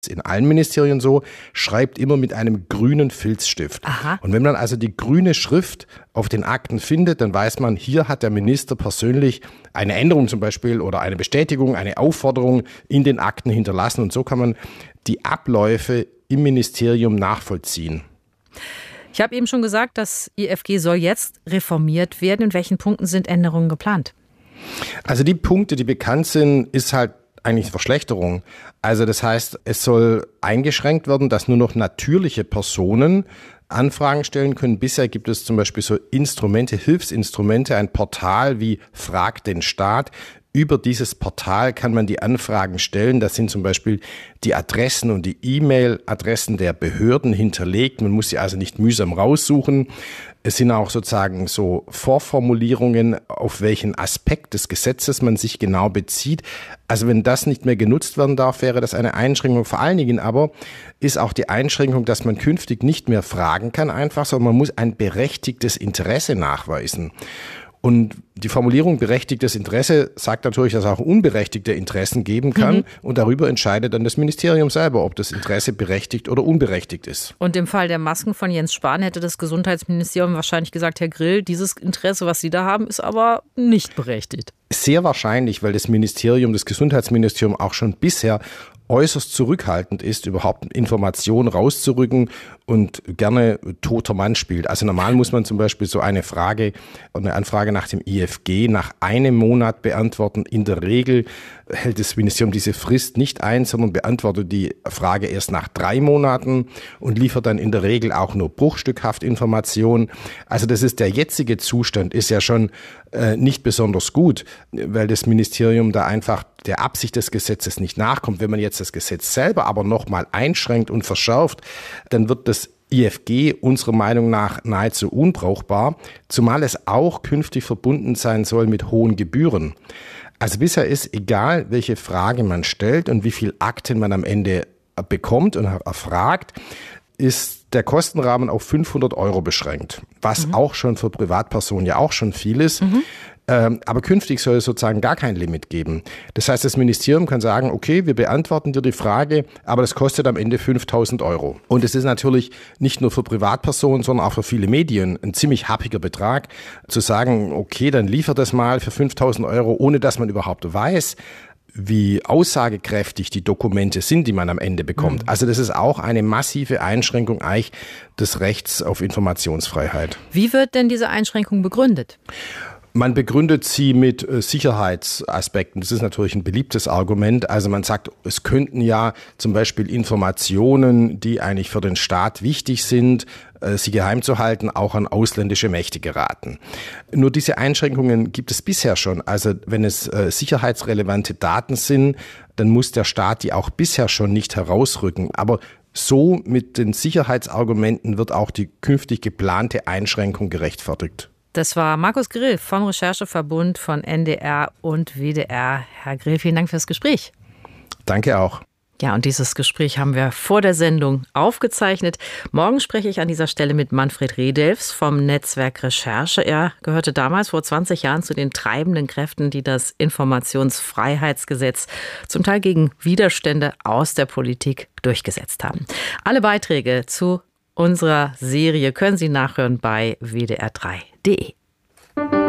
in allen Ministerien so, schreibt immer mit einem grünen Filzstift. Aha. Und wenn man also die grüne Schrift auf den Akten findet, dann weiß man, hier hat der Minister persönlich eine Änderung zum Beispiel oder eine Bestätigung, eine Aufforderung in den Akten hinterlassen. Und so kann man die Abläufe im Ministerium nachvollziehen. Ich habe eben schon gesagt, das IFG soll jetzt reformiert werden. In welchen Punkten sind Änderungen geplant? Also die Punkte, die bekannt sind, ist halt eigentlich Verschlechterung. Also das heißt, es soll eingeschränkt werden, dass nur noch natürliche Personen Anfragen stellen können. Bisher gibt es zum Beispiel so Instrumente, Hilfsinstrumente, ein Portal wie Frag den Staat. Über dieses Portal kann man die Anfragen stellen. Das sind zum Beispiel die Adressen und die E-Mail-Adressen der Behörden hinterlegt. Man muss sie also nicht mühsam raussuchen. Es sind auch sozusagen so Vorformulierungen, auf welchen Aspekt des Gesetzes man sich genau bezieht. Also wenn das nicht mehr genutzt werden darf, wäre das eine Einschränkung. Vor allen Dingen aber ist auch die Einschränkung, dass man künftig nicht mehr fragen kann einfach, sondern man muss ein berechtigtes Interesse nachweisen. Und die Formulierung berechtigtes Interesse sagt natürlich, dass es auch unberechtigte Interessen geben kann. Und darüber entscheidet dann das Ministerium selber, ob das Interesse berechtigt oder unberechtigt ist. Und im Fall der Masken von Jens Spahn hätte das Gesundheitsministerium wahrscheinlich gesagt, Herr Grill, dieses Interesse, was Sie da haben, ist aber nicht berechtigt. Sehr wahrscheinlich, weil das Gesundheitsministerium auch schon bisher äußerst zurückhaltend ist, überhaupt Informationen rauszurücken und gerne toter Mann spielt. Also normal muss man zum Beispiel so eine Anfrage nach dem IFG nach einem Monat beantworten. In der Regel hält das Ministerium diese Frist nicht ein, sondern beantwortet die Frage erst nach 3 Monaten und liefert dann in der Regel auch nur bruchstückhaft Informationen. Also das ist der jetzige Zustand, ist ja schon nicht besonders gut, weil das Ministerium da einfach der Absicht des Gesetzes nicht nachkommt. Wenn man jetzt das Gesetz selber aber nochmal einschränkt und verschärft, dann wird das IFG unserer Meinung nach nahezu unbrauchbar, zumal es auch künftig verbunden sein soll mit hohen Gebühren. Also bisher ist egal, welche Frage man stellt und wie viel Akten man am Ende bekommt und erfragt, ist der Kostenrahmen auf 500 € beschränkt, was auch schon für Privatpersonen ja auch schon viel ist. Aber künftig soll es sozusagen gar kein Limit geben. Das heißt, das Ministerium kann sagen, okay, wir beantworten dir die Frage, aber das kostet am Ende 5.000 €. Und es ist natürlich nicht nur für Privatpersonen, sondern auch für viele Medien ein ziemlich happiger Betrag, zu sagen, okay, dann liefert das mal für 5.000 €, ohne dass man überhaupt weiß, wie aussagekräftig die Dokumente sind, die man am Ende bekommt. Also das ist auch eine massive Einschränkung eigentlich des Rechts auf Informationsfreiheit. Wie wird denn diese Einschränkung begründet? Man begründet sie mit Sicherheitsaspekten. Das ist natürlich ein beliebtes Argument. Also man sagt, es könnten ja zum Beispiel Informationen, die eigentlich für den Staat wichtig sind, sie geheim zu halten, auch an ausländische Mächte geraten. Nur diese Einschränkungen gibt es bisher schon. Also wenn es sicherheitsrelevante Daten sind, dann muss der Staat die auch bisher schon nicht herausrücken. Aber so mit den Sicherheitsargumenten wird auch die künftig geplante Einschränkung gerechtfertigt. Das war Markus Grill vom Rechercheverbund von NDR und WDR. Herr Grill, vielen Dank fürs Gespräch. Danke auch. Ja, und dieses Gespräch haben wir vor der Sendung aufgezeichnet. Morgen spreche ich an dieser Stelle mit Manfred Rehdelfs vom Netzwerk Recherche. Er gehörte damals vor 20 Jahren zu den treibenden Kräften, die das Informationsfreiheitsgesetz zum Teil gegen Widerstände aus der Politik durchgesetzt haben. Alle Beiträge zu unserer Serie können Sie nachhören bei wdr3.de.